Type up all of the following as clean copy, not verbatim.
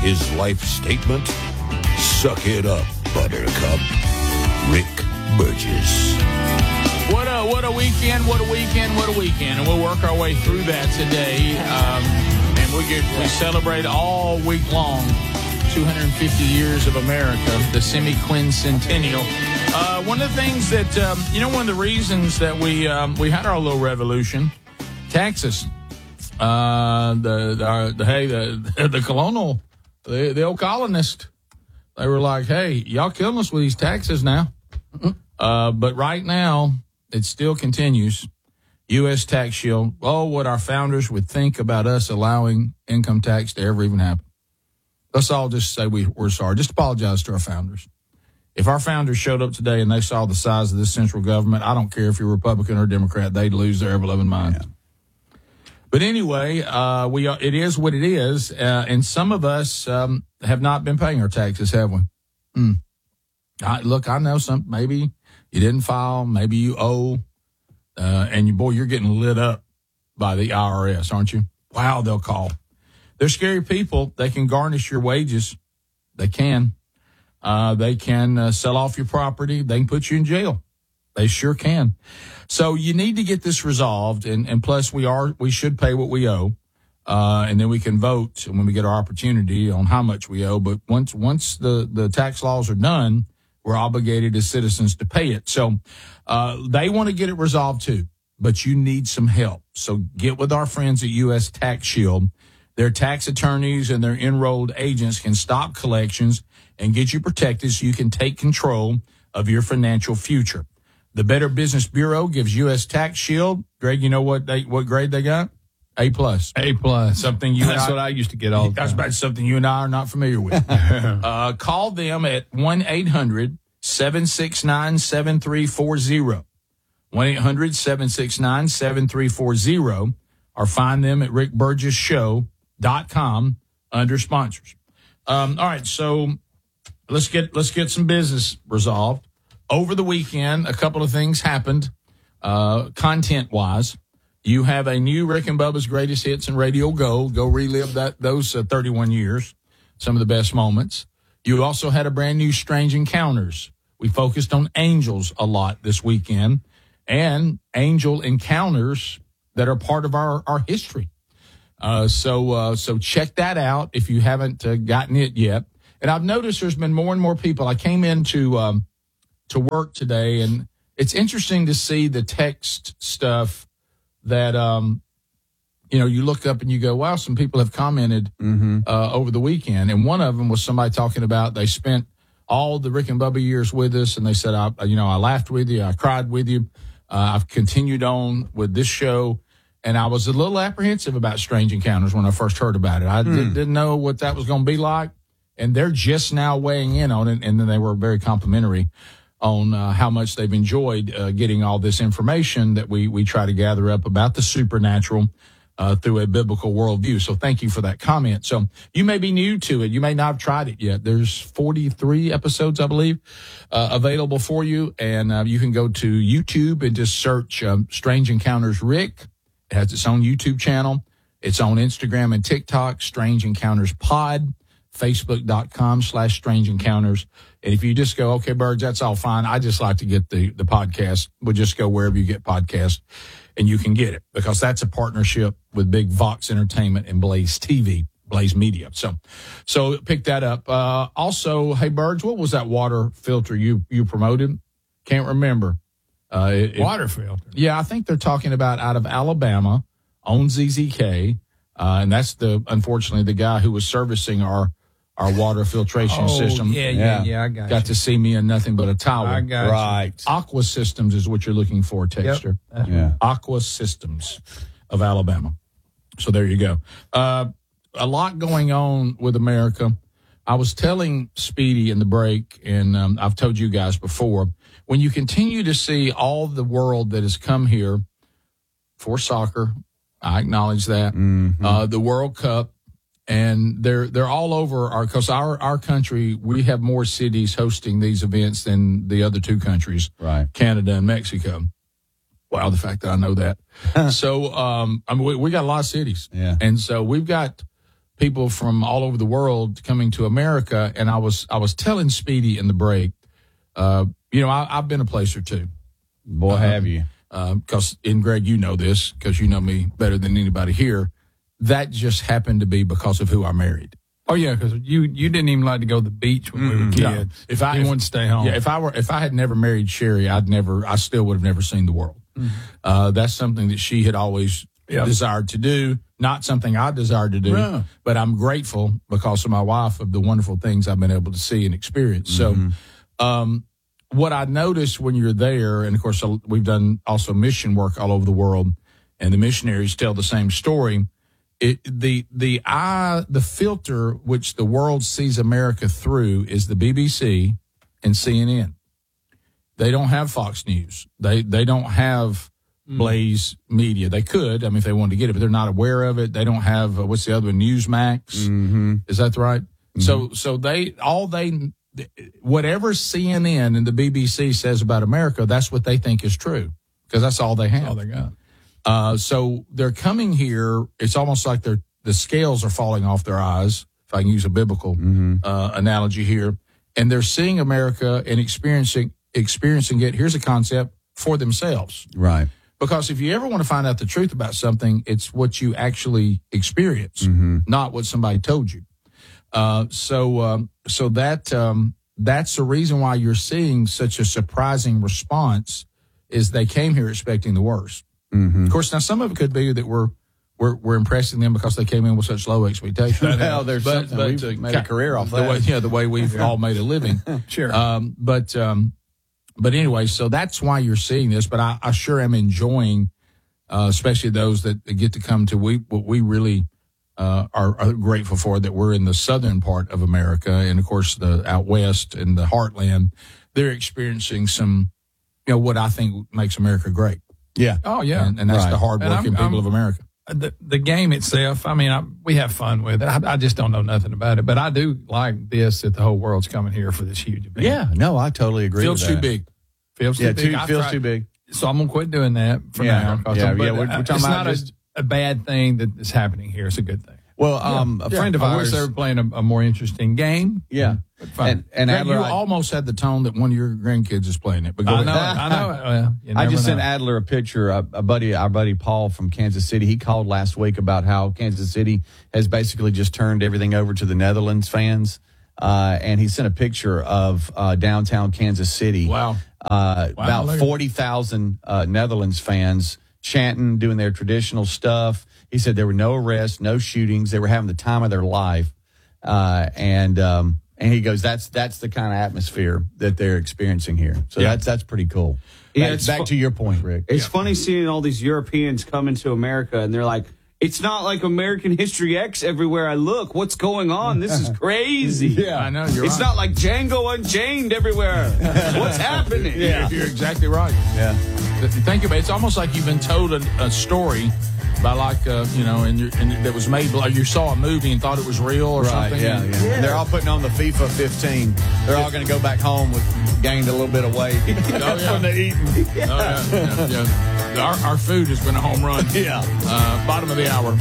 His life statement? Suck it up, Buttercup. Rick Burgess. What a weekend, what a weekend, what a weekend. And we'll work our way through that today. And we celebrate all week long 250 years of America, the semi-quincentennial. One of the things that, one of the reasons that we had our little revolution, taxes. The colonial, the old colonists, they were like, hey, y'all killing us with these taxes now. But right now, it still continues. U.S. tax shield. Oh, what our founders would think about us allowing income tax to ever even happen. Let's all just say we're sorry. Just apologize to our founders. If our founders showed up today and they saw the size of this central government, I don't care if you're Republican or Democrat, they'd lose their ever-loving minds. Yeah. But anyway, it is what it is. And some of us have not been paying our taxes, have we? I know some, maybe you didn't file, maybe you owe, and you're getting lit up by the IRS, aren't you? Wow, they'll call. They're scary people. They can garnish your wages. They can. They can sell off your property. They can put you in jail. They sure can. So you need to get this resolved, and plus we should pay what we owe, and then we can vote when we get our opportunity on how much we owe. But once the tax laws are done, we're obligated as citizens to pay it. So they want to get it resolved too, but you need some help. So get with our friends at U.S. Tax Shield. Their tax attorneys and their enrolled agents can stop collections and get you protected so you can take control of your financial future. The Better Business Bureau gives U.S. Tax Shield. Greg, you know what grade they got? A+. A+. Something you That's what I used to get all the time. That's about something you and I are not familiar with. Call them at 1-800-769-7340. 1-800-769-7340. Or find them at rickburgesshow.com under sponsors. All right, so let's get some business resolved. Over the weekend, a couple of things happened, content-wise. You have a new Rick and Bubba's Greatest Hits and Radio Gold. Go relive those 31 years, some of the best moments. You also had a brand new Strange Encounters. We focused on angels a lot this weekend, and angel encounters that are part of our history. So check that out if you haven't gotten it yet. And I've noticed there's been more and more people. I came into to work today, and it's interesting to see the text stuff that you look up and you go, wow, some people have commented over the weekend. And one of them was somebody talking about they spent all the Rick and Bubba years with us, and they said, I laughed with you, I cried with you. I've continued on with this show, and I was a little apprehensive about Strange Encounters when I first heard about it. I didn't know what that was going to be like, and they're just now weighing in on it, and then they were very complimentary on how much they've enjoyed getting all this information that we try to gather up about the supernatural through a biblical worldview. So thank you for that comment. So you may be new to it. You may not have tried it yet. There's 43 episodes, I believe, available for you. And you can go to YouTube and just search Strange Encounters Rick. It has its own YouTube channel. It's on Instagram and TikTok, Strange Encounters Pod, Facebook.com/Strange Encounters. And if you just go, okay, Birds, that's all fine. I just like to get the podcast. We'll just go wherever you get podcasts and you can get it, because that's a partnership with Big Vox Entertainment and Blaze TV, Blaze Media. So pick that up. Also, hey, Birds, what was that water filter you promoted? Can't remember. Water filter? Yeah, I think they're talking about out of Alabama, owns ZZK. And that's unfortunately the guy who was servicing our water filtration system. Yeah, I got to see me in nothing but a towel. I got right. You. Aqua Systems is what you're looking for, Texter. Yep. Yeah. Aqua Systems of Alabama. So there you go. A lot going on with America. I was telling Speedy in the break, and I've told you guys before, when you continue to see all the world that has come here for soccer, I acknowledge that, the World Cup, and they're all over because our country, we have more cities hosting these events than the other two countries, right? Canada and Mexico. Wow, the fact that I know that. So, we got a lot of cities. Yeah. And so we've got people from all over the world coming to America. And I was telling Speedy in the break, I've been a place or two. Boy, have you. Because, and Greg, you know this because you know me better than anybody here. That just happened to be because of who I married. Oh yeah, because you didn't even like to go to the beach when we were kids. No. If I wanted to stay home. Yeah, if I had never married Sherry, I still would have never seen the world. That's something that she had always desired to do. Not something I desired to do, but I'm grateful because of my wife of the wonderful things I've been able to see and experience. So, what I noticed when you're there, and of course we've done also mission work all over the world, and the missionaries tell the same story. The filter which the world sees America through is the BBC and CNN. They don't have Fox News. They don't have Blaze Media. They could, if they wanted to get it, but they're not aware of it. They don't have what's the other one? Newsmax. Is that right? So whatever CNN and the BBC says about America, that's what they think is true because that's all they have. That's all they got. So they're coming here. It's almost like the scales are falling off their eyes, if I can use a biblical analogy here, and they're seeing America and experiencing it. Here's a concept for themselves, right? Because if you ever want to find out the truth about something, it's what you actually experience, not what somebody told you. So that's the reason why you're seeing such a surprising response. Is they came here expecting the worst. Of course, now some of it could be that we're impressing them because they came in with such low expectations. Well, there's something. We've made a career off that. The way we've all made a living. Sure. But anyway, so that's why you're seeing this. But I sure am enjoying, especially those that get to come to what we really are grateful for, that we're in the southern part of America, and of course the out west and the heartland. They're experiencing some, what I think makes America great. Yeah. Oh, yeah. And that's the hardworking people of America. The game itself, we have fun with it. I just don't know nothing about it. But I do like this, that the whole world's coming here for this huge event. Yeah. No, I totally agree with that. Feels too big. Feels too big. So I'm going to quit doing that for now. We're talking it's about not a bad thing that is happening here. It's a good thing. Well, a friend of ours. I wish they were playing a more interesting game. Yeah. And Adler, you almost had the tone that one of your grandkids is playing it. But go ahead. I know. I just sent Adler a picture. Our buddy Paul from Kansas City. He called last week about how Kansas City has basically just turned everything over to the Netherlands fans. And he sent a picture of downtown Kansas City. Wow. About 40,000 Netherlands fans chanting, doing their traditional stuff. He said there were no arrests, no shootings. They were having the time of their life. And he goes, that's the kind of atmosphere that they're experiencing here. So that's pretty cool. Yeah, back to your point, Rick. It's funny seeing all these Europeans come into America, and they're like, it's not like American History X everywhere I look. What's going on? This is crazy. Yeah, I know. It's not like Django Unchained everywhere. What's happening? Yeah, you're exactly right. Yeah. Think about it. It's almost like you've been told a story by and that was made, like you saw a movie and thought it was real or something. Yeah. They're all putting on the FIFA 15. They're all going to go back home with gained a little bit of weight from the eating. Yeah. Our food has been a home run. Yeah. Bottom of the hour.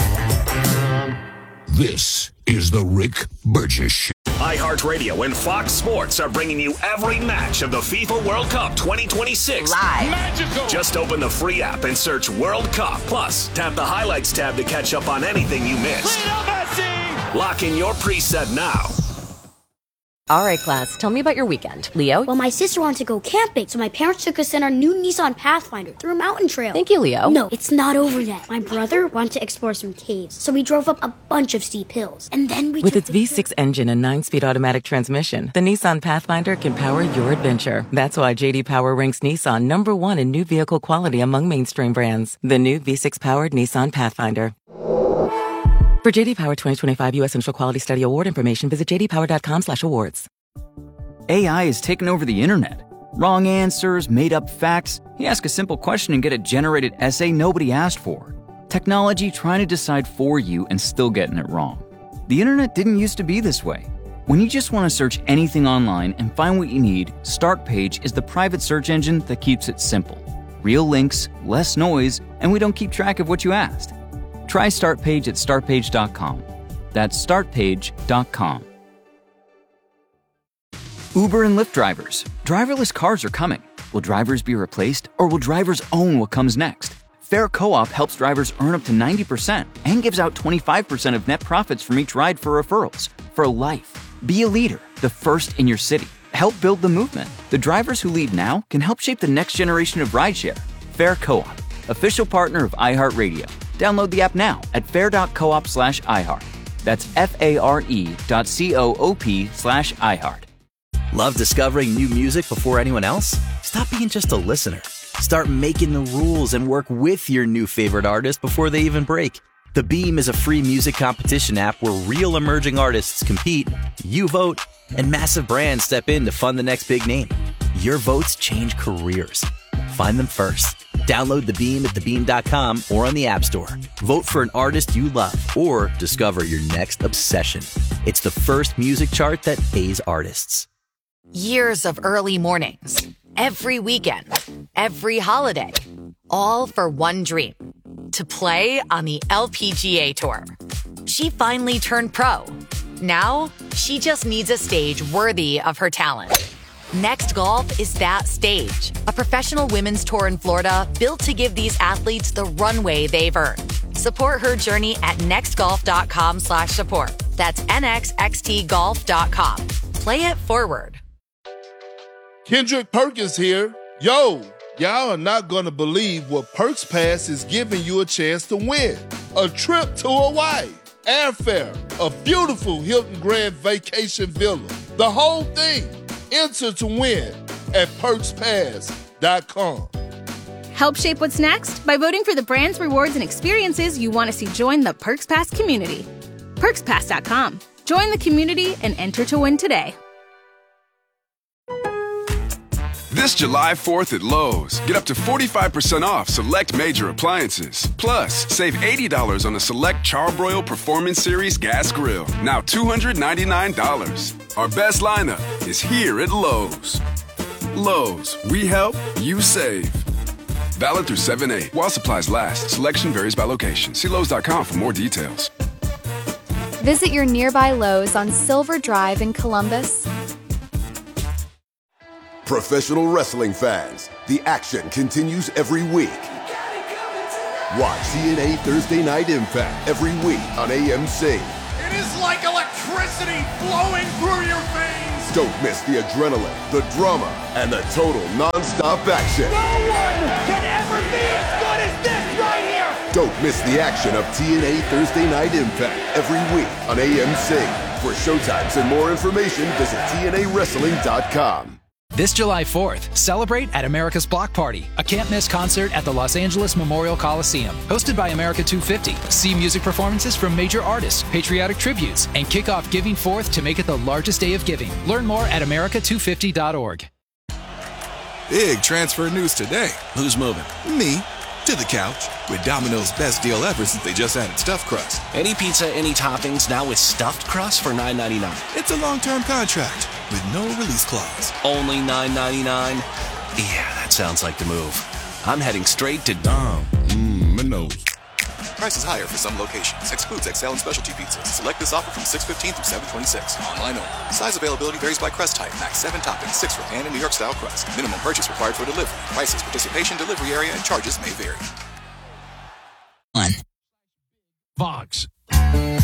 This is the Rick Burgess Show. iHeartRadio and Fox Sports are bringing you every match of the FIFA World Cup 2026. Live. Magical. Just open the free app and search World Cup. Plus, tap the highlights tab to catch up on anything you missed. Lock in your preset now. All right, class, tell me about your weekend. Leo? Well, my sister wanted to go camping, so my parents took us in our new Nissan Pathfinder through a mountain trail. Thank you, Leo. No, it's not over yet. My brother wanted to explore some caves, so we drove up a bunch of steep hills. And then we With its V6 engine and 9-speed automatic transmission, the Nissan Pathfinder can power your adventure. That's why J.D. Power ranks Nissan #1 in new vehicle quality among mainstream brands. The new V6-powered Nissan Pathfinder. For J.D. Power 2025 U.S. Initial Quality Study Award information, visit jdpower.com/awards. AI has taken over the internet. Wrong answers, made-up facts. You ask a simple question and get a generated essay nobody asked for. Technology trying to decide for you and still getting it wrong. The internet didn't used to be this way. When you just want to search anything online and find what you need, Startpage is the private search engine that keeps it simple. Real links, less noise, and we don't keep track of what you asked. Try Startpage at startpage.com. That's startpage.com. Uber and Lyft drivers. Driverless cars are coming. Will drivers be replaced, or will drivers own what comes next? Fair Co-op helps drivers earn up to 90% and gives out 25% of net profits from each ride for referrals. For life. Be a leader, the first in your city. Help build the movement. The drivers who lead now can help shape the next generation of rideshare. Fair Co-op, official partner of iHeartRadio. Download the app now at fair.coop/iHeart. That's FARE.coop/iHeart. Love discovering new music before anyone else? Stop being just a listener. Start making the rules and work with your new favorite artist before they even break. The Beam is a free music competition app where real emerging artists compete, you vote, and massive brands step in to fund the next big name. Your votes change careers. Find them first. Download The Beam at thebeam.com or on the App Store. Vote for an artist you love or discover your next obsession. It's the first music chart that pays artists. Years of early mornings, every weekend, every holiday, all for one dream, to play on the LPGA Tour. She finally turned pro. Now, she just needs a stage worthy of her talent. Next Golf is that stage, a professional women's tour in Florida built to give these athletes the runway they've earned. Support her journey at nextgolf.com/support. That's nxxtgolf.com. Play it forward. Kendrick Perkins here. Yo, y'all are not going to believe what Perks Pass is giving you a chance to win. A trip to Hawaii, airfare, a beautiful Hilton Grand Vacation Villa, the whole thing. Enter to win at PerksPass.com. Help shape what's next by voting for the brands, rewards, and experiences you want to see join the Perks Pass community. PerksPass.com. Join the community and enter to win today. This July 4th at Lowe's, get up to 45% off select major appliances. Plus, save $80 on a select Charbroil Performance Series gas grill, now $299. Our best lineup is here at Lowe's. Lowe's, we help, you save. Valid through 7/8 while supplies last. Selection varies by location. See Lowes.com for more details. Visit your nearby Lowe's on Silver Drive in Columbus. Professional wrestling fans, the action continues every week. Watch TNA Thursday Night Impact every week on AMC. It is like electricity flowing through your veins. Don't miss the adrenaline, the drama, and the total non-stop action. No one can ever be as good as this right here. Don't miss the action of TNA Thursday Night Impact every week on AMC. For showtimes and more information, visit TNAWrestling.com. This July 4th, celebrate at America's Block Party, a can't-miss concert at the Los Angeles Memorial Coliseum. Hosted by America 250. See music performances from major artists, patriotic tributes, and kick off Giving Forth to make it the largest day of giving. Learn more at america250.org. Big transfer news today. Who's moving? Me. To the couch. With Domino's best deal ever since they just added stuffed crust. Any pizza, any toppings, now with stuffed crust for $9.99. It's a long-term contract with no release clause. Only $9.99? Yeah, that sounds like the move. I'm heading straight to Domino's. Price is higher for some locations. Excludes XL and specialty pizzas. Select this offer from 6/15 through 7/26. Online only. Size availability varies by crust type. Max 7 toppings, 6 for pan and New York style crust. Minimum purchase required for delivery. Prices, participation, delivery area, and charges may vary. Vox.